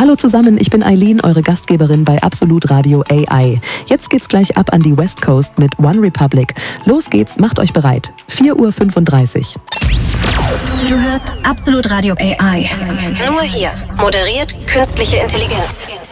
Hallo zusammen, ich bin Eileen, eure Gastgeberin bei Absolut Radio AI. Jetzt geht's gleich ab an die West Coast mit One Republic. Los geht's, macht euch bereit. 4:35 Uhr. Du hörst Absolut Radio AI. Nur hier. Moderiert künstliche Intelligenz.